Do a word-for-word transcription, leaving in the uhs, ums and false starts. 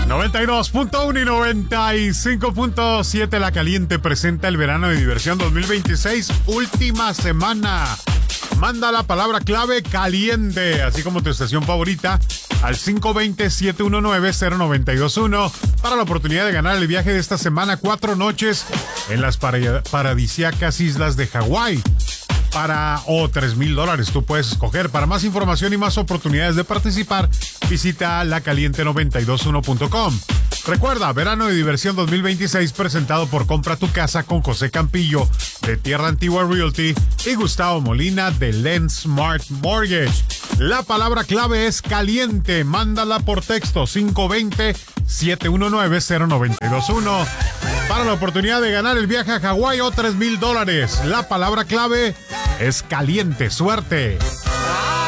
noventa y dos punto uno y noventa y cinco punto siete La Caliente presenta el verano de diversión dos mil veintiséis, última semana. Manda la palabra clave caliente, así como tu estación favorita, al cinco dos cero, siete uno nueve, cero nueve dos uno para la oportunidad de ganar el viaje de esta semana, cuatro noches en las para- paradisíacas islas de Hawái. Para o oh, tres mil dólares tú puedes escoger. Para más información y más oportunidades de participar, visita la caliente noventa y dos uno punto com. Recuerda, verano de diversión dos mil veintiséis presentado por Compra tu Casa con José Campillo de Tierra Antigua Realty y Gustavo Molina de Lensmart Mortgage. La palabra clave es caliente. Mándala por texto cinco dos cero, siete uno nueve, cero nueve dos uno para la oportunidad de ganar el viaje a Hawái o tres mil dólares. La palabra clave es caliente. Suerte.